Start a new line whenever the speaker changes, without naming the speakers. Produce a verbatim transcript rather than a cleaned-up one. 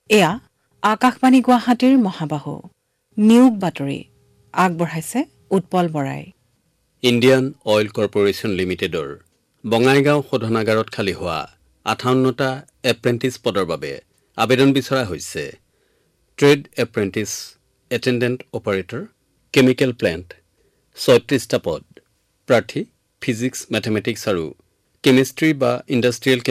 এয়া আকাশবাণী গুৱাহাটীৰ মহাবাহু নিয়োগ বাতৰি আগবঢ়াইছে উৎপল বৰাই।
ইণ্ডিয়ান অইল কৰ্পোৰেশ্যন লিমিটেডৰ বঙাইগাঁও শোধনাগাৰত খালী হোৱা আঠাৱন্নটা এপ্ৰেণ্টিছ পদৰ বাবে আবেদন বিচৰা হৈছে। Trade apprentice attendant operator chemical plant ছয়ত্ৰিশটা পদ। প্ৰাৰ্থী ফিজিক্স মেথমেটিক্স আৰু কেমিষ্ট্ৰি বা ইণ্ডাষ্ট্ৰিয়েল